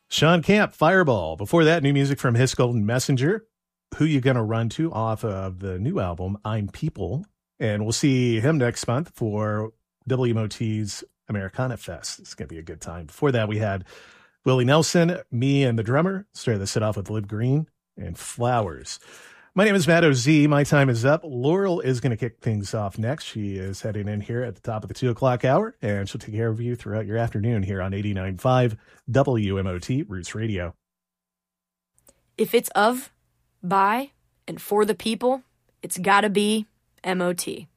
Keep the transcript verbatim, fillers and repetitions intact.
Sean Camp, Fireball. Before that, new music from His Golden Messenger. Who You Gonna Run To off of the new album, I'm People. And we'll see him next month for W M O T's Americana Fest. It's going to be a good time. Before that, we had Willie Nelson, Me and the Drummer. Started the set off with Liv Green and Flowers. My name is Matt O Z. My time is up. Laurel is going to kick things off next. She is heading in here at the top of the two o'clock hour, and she'll take care of you throughout your afternoon here on eighty-nine point five W M O T Roots Radio. If it's of, by, and for the people, it's gotta be M O T.